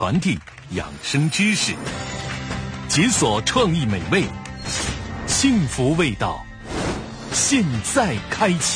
传递养生知识，解锁创意美味，幸福味道，现在开启。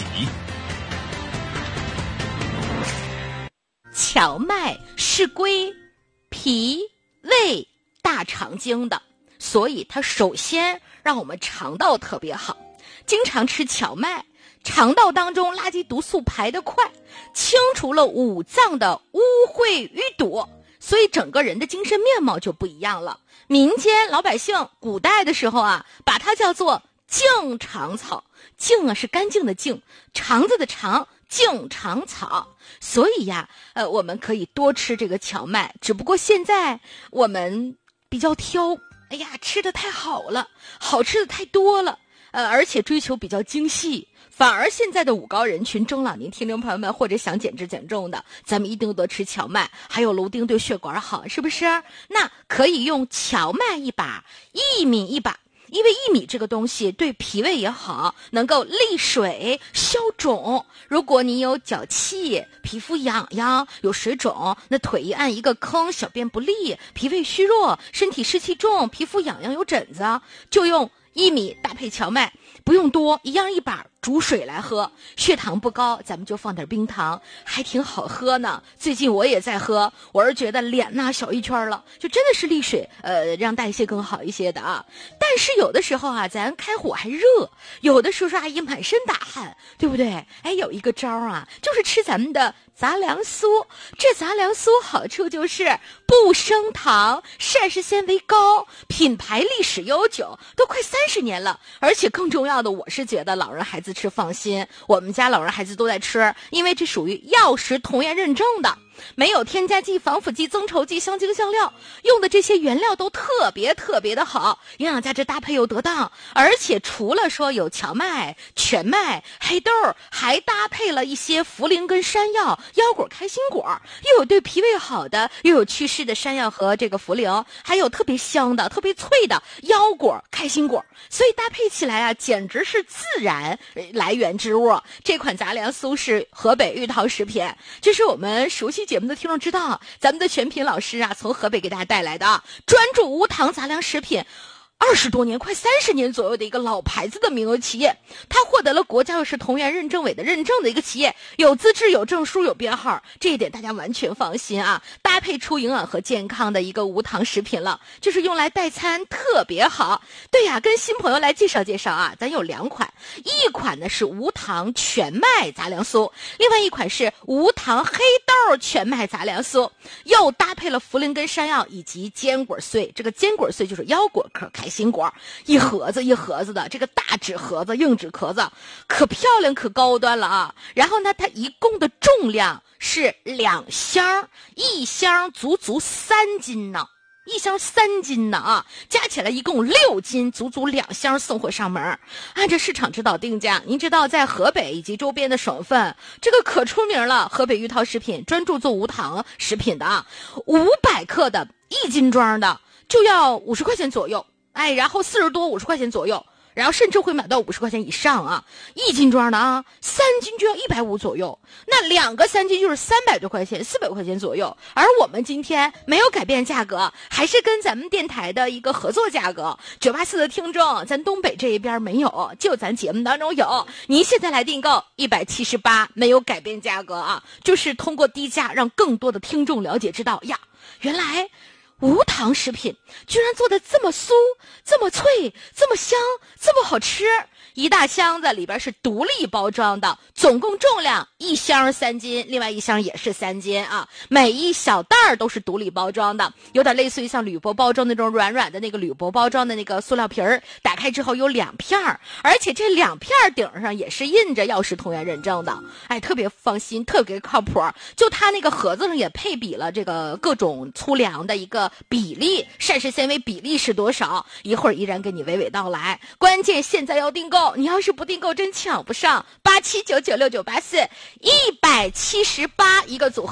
荞麦是归脾、胃、大肠经的，所以它首先让我们肠道特别好。经常吃荞麦，肠道当中垃圾毒素排得快，清除了五脏的污秽淤堵，所以整个人的精神面貌就不一样了。民间老百姓古代的时候啊，把它叫做净肠草。净啊是干净的净，肠子的肠，净肠草。所以呀，我们可以多吃这个荞麦，只不过现在我们比较挑，哎呀，吃的太好了，好吃的太多了，而且追求比较精细。反而现在的五高人群、中老年听众朋友们，或者想减脂减重的，咱们一定多吃荞麦，还有芦丁对血管好，是不是？那可以用荞麦一把，薏米一把。因为薏米这个东西对脾胃也好，能够利水消肿。如果你有脚气、皮肤痒痒、有水肿，那腿一按一个坑，小便不利，脾胃虚弱，身体湿气重，皮肤痒痒有疹子，就用薏米搭配荞麦，不用多，一样一把煮水来喝。血糖不高，咱们就放点冰糖，还挺好喝呢。最近我也在喝，我是觉得脸呐小一圈了，就真的是利水，让代谢更好一些的啊。但是有的时候啊，咱开火还热，有的时候是阿姨满身大汗，对不对？哎，有一个招啊，就是吃咱们的杂粮酥。这杂粮酥好处就是不升糖，膳食纤维高，品牌历史悠久，都快30年了。而且更重要的，我是觉得老人孩子吃放心，我们家老人孩子都在吃，因为这属于药食同源认证的，没有添加剂、防腐剂、增稠剂、香精香料，用的这些原料都特别的好，营养价值搭配又得当。而且除了说有荞麦、全麦、黑豆，还搭配了一些茯苓跟山药、腰果、开心果，又有对脾胃好的，又有祛湿的山药和这个茯苓，还有特别香的、特别脆的腰果、开心果，所以搭配起来啊，简直是自然来源之物。这款杂粮酥是河北玉桃食品，这是我们熟悉节目的听众知道，咱们的全品老师啊，从河北给大家带来的专注无糖杂粮食品。20多年，快30年左右的一个老牌子的民营企业，它获得了国家药食同源认证委的认证的一个企业，有资质、有证书、有编号，这一点大家完全放心啊！搭配出营养和健康的一个无糖食品了，就是用来代餐特别好。对呀，跟新朋友来介绍介绍啊，咱有2款，一款呢是无糖全麦杂粮酥，另外一款是无糖黑豆全麦杂粮酥，又搭配了茯苓跟山药以及坚果碎，这个坚果碎就是腰果壳、开心果，一盒子一盒子的，这个大纸盒子、硬纸壳子，可漂亮可高端了啊！然后呢，它一共的重量是2箱，一箱足3斤呢。一箱3斤呢啊，加起来一共6斤，足2箱送货上门。按照市场指导定价，您知道在河北以及周边的省份，这个可出名了。河北玉桃食品专注做无糖食品的啊，500克的1斤装的就要50块钱左右，哎，然后40多50块钱左右。然后甚至会买到50块钱以上啊，1斤装的啊，3斤就要150左右，那2个3斤就是300多块钱，400块钱左右。而我们今天没有改变价格，还是跟咱们电台的一个合作价格。984的听众，咱东北这一边没有，就咱节目当中有。您现在来订购178，没有改变价格啊，就是通过低价让更多的听众了解知道呀，原来无糖食品居然做得这么酥、这么脆、这么香、这么好吃。一大箱子里边是独立包装的，总共重量一箱3斤，另外一箱也是3斤啊。每一小袋儿都是独立包装的，有点类似于像铝箔包装那种软软的那个铝箔包装的那个塑料皮儿，打开之后有2片儿，而且这2片儿顶上也是印着药食同源认证的，哎，特别放心，特别靠谱。就它那个盒子上也配比了这个各种粗粮的一个比例，膳食纤维比例是多少，一会儿依然给你娓娓道来。关键现在要订购，你要是不订购真抢不上，87996984，178一个组合，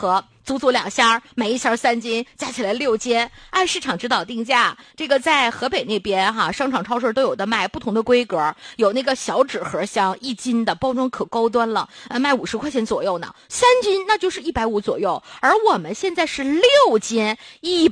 足足2箱，每一箱3斤，加起来6斤，按市场指导定价。这个在河北那边商场超市都有的卖，不同的规格，有那个小纸盒箱1斤的，包装可高端了，卖50块钱左右呢。3斤那就是150左右，而我们现在是6斤，100